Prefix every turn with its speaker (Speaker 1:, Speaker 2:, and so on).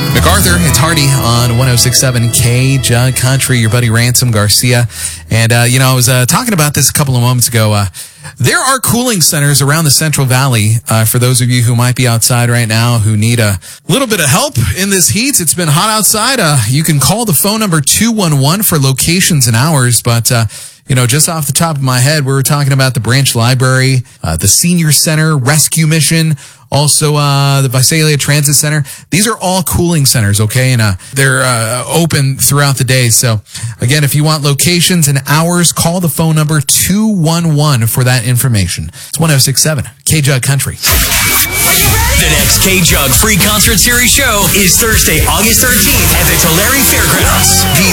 Speaker 1: MacArthur, it's Hardy on 106.7 K-Jug Country, your buddy Ransom Garcia. And, I was talking about this a couple of moments ago. There are cooling centers around the Central Valley for those of you who might be outside right now who need a little bit of help in this heat. It's been hot outside. You can call the phone number 211 for locations and hours, but just off the top of my head, we were talking about the Branch Library, the Senior Center, Rescue Mission, also the Visalia Transit Center. These are all cooling centers, okay? And they're open throughout the day. So, again, if you want locations and hours, call the phone number 211 for that information. It's 106.7 K-Jug Country.
Speaker 2: The next K-Jug Free Concert Series show is Thursday, August 13th at the Tulare Fairgrounds.